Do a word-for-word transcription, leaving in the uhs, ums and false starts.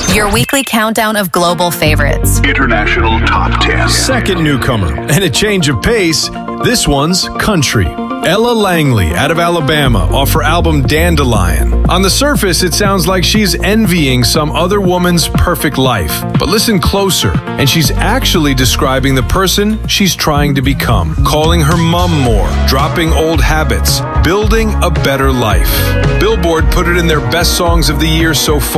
Your weekly countdown of global favorites. International Top ten. Second newcomer, and a change of pace, this one's country. Ella Langley out of Alabama off her album Dandelion. On the surface, it sounds like she's envying some other woman's perfect life. But listen closer, and she's actually describing the person she's trying to become. Calling her mom more, dropping old habits, building a better life. Billboard put it in their best songs of the year so far.